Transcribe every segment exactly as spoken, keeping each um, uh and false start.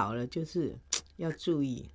老了就是要注意。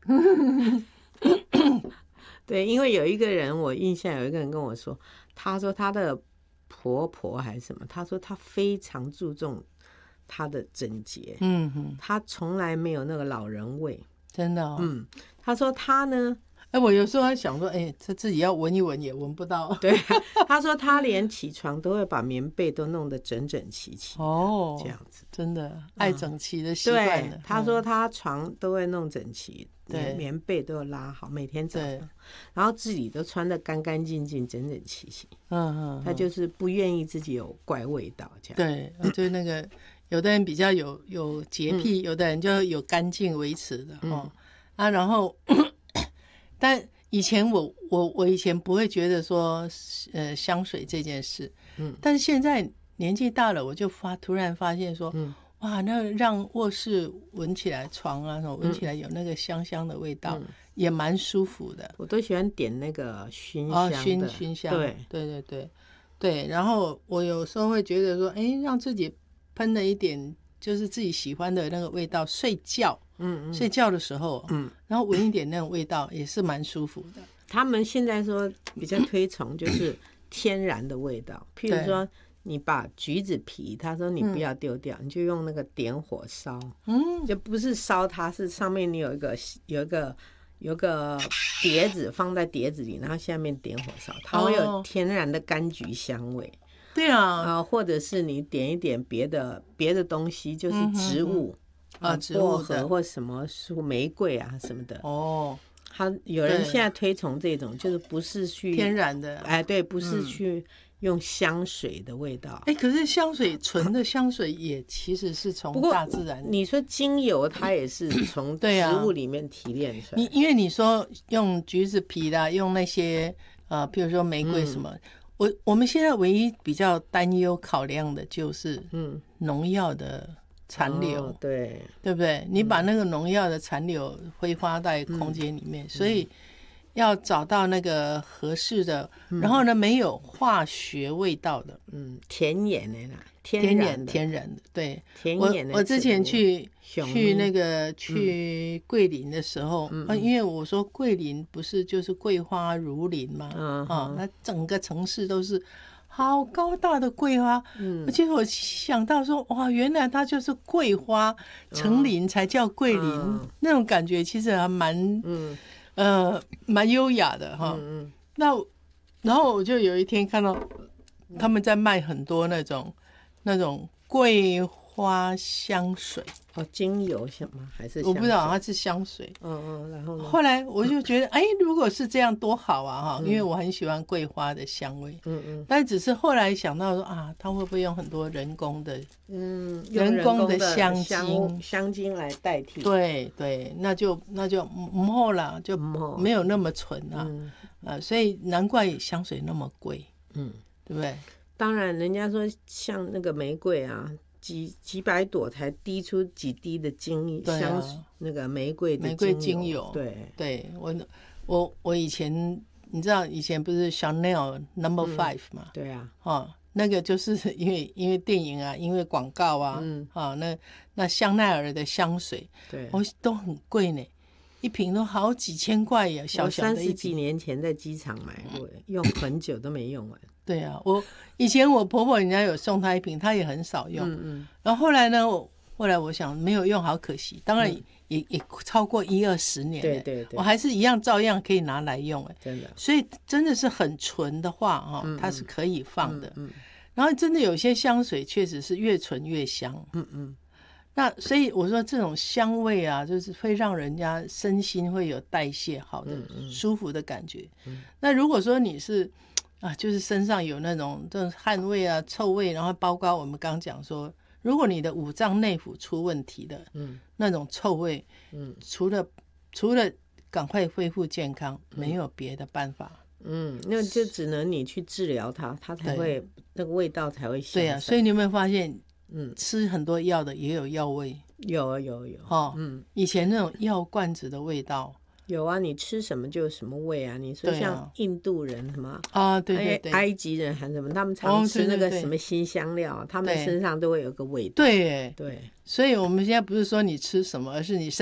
对，因为有一个人，我印象有一个人跟我说，他说他的婆婆还是什么，他说他非常注重他的整洁， 嗯哼， 他从来没有那个老人味， 真的哦。 嗯，他说他呢， 哎，我有时候还想说，哎，他自己要闻一闻也闻不到。 对，他说他连起床都会把棉被都弄得整整齐齐， 哦， 这样子， 真的爱整齐的习惯了。 对，他说他床都会弄整齐， 对， 棉被都要拉好，每天早对上，然后自己都穿得干干净净、整整齐齐。 嗯嗯， 他就是不愿意自己有怪味道，这样。 对，就是那个有的人比较有有洁癖，有的人就有干净维持的哦啊，然后但以前我我我以前不会觉得说呃香水这件事，嗯，但是现在年纪大了，我就发突然发现说，嗯，哇，那让卧室闻起来，床啊什么闻起来有那个香香的味道，嗯，也蛮舒服的。 我都喜欢点那个熏香的， 哦，熏熏香， 对对对对对。然后我有时候会觉得说，哎，让自己喷了一点就是自己喜欢的那个味道，睡觉，嗯嗯，睡觉的时候，嗯，然后闻一点那种味道也是蛮舒服的。 他们现在说比较推崇就是天然的味道，譬如说你把橘子皮，他说你不要丢掉，嗯，你就用那个点火烧，嗯，就不是烧它，是上面你有一个有一个有一个碟子放在碟子里，然后下面点火烧，它会有天然的柑橘香味。 对啊， 呃，或者是你点一点别的别的东西，就是植物， 嗯，啊，植物薄荷或什么树、玫瑰啊什么的。 哦， 他有人现在推崇这种，就是不是去天然的， 哎，对，不是去用香水的味道。 哎，可是香水纯的香水也其实是从大自然。 你说精油，它也是从植物里面提炼出来。 你因为你说用橘子皮啦，用那些呃，譬如说玫瑰什么。嗯，我我们现在唯一比较担忧考量的就是嗯农药的残留， 哦，对对不对？你把那个农药的残留挥发在空间里面，嗯，所以要找到那个合适的，嗯，然后呢没有化学味道的， 嗯，天然的啦， 天然天然的，对， 天然的。 我我之前去去那个去桂林的时候，嗯啊，因为我说桂林不是就是桂花如林嘛，嗯啊，那整个城市都是好高大的桂花，嗯，而且我想到说，哇，原来它就是桂花成林才叫桂林，嗯，那种感觉其实还蛮，嗯，呃，蛮优雅的哈。嗯嗯，那然后我就有一天看到他们在卖很多那种那种桂花香水。 哦，精油什么还是我不知道，它是香水。 嗯嗯，然后呢？ 后来我就觉得，哎，如果是这样多好啊哈，嗯，因为我很喜欢桂花的香味。嗯嗯。但只是后来想到说啊，它会不会用很多人工的， 嗯， 人工的香精香精来代替？ 对对，那就那就不好了，就没有那么纯啊。嗯，呃，所以难怪香水那么贵。嗯，对不对？ 当然，人家说像那个玫瑰啊。几几百朵才滴出几滴的精香，啊，那个玫瑰的玫瑰精油， 对对，我我我以前你知道以前不是 Chanel Number Five 嘛， 嗯？对啊， 哦，那个就是因为因为电影啊，因为广告啊，嗯，啊，那那香奈儿的香水， 对， 哦，都很贵呢，一瓶都好几千块呀，小小的一瓶。 我三十几年前在机场买过，用很久都没用完。 对啊，我以前我婆婆人家有送她一瓶，她也很少用。嗯嗯。然后后来呢，我后来我想没有用好可惜，当然也、嗯、也超过一二十年了。 对对对。 我还是一样照样可以拿来用哎。 真的。 所以真的是很纯的话哈，嗯嗯，它是可以放的。嗯, 嗯。然后真的有些香水确实是越纯越香。嗯嗯。那所以我说这种香味啊，就是会让人家身心会有代谢好的、嗯嗯、舒服的感觉。嗯。那如果说你是啊，就是身上有那种这种汗味啊、臭味，然后包括我们刚讲说，如果你的五脏内腑出问题的，嗯，那种臭味，嗯，除了除了赶快恢复健康，嗯，没有别的办法， 嗯，那就只能你去治疗它，它才会那个味道才会消散。 对啊，所以你有没有发现，嗯，吃很多药的也有药味， 有有有， 哦，嗯，以前那种药罐子的味道。 有啊，你吃什么就有什么味啊。你说像印度人什么啊，对对对， 埃及人还是什么，他们常吃那个什么辛香料，哦，对对对，他们身上都会有个味道。 对对， 所以我们现在不是说你吃什么，而是你身